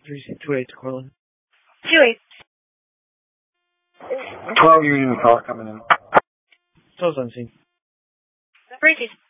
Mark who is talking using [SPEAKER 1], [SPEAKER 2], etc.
[SPEAKER 1] 328 Corlin.
[SPEAKER 2] 28.
[SPEAKER 3] 12 Union call coming in.
[SPEAKER 1] 12 on scene.
[SPEAKER 2] Repeat.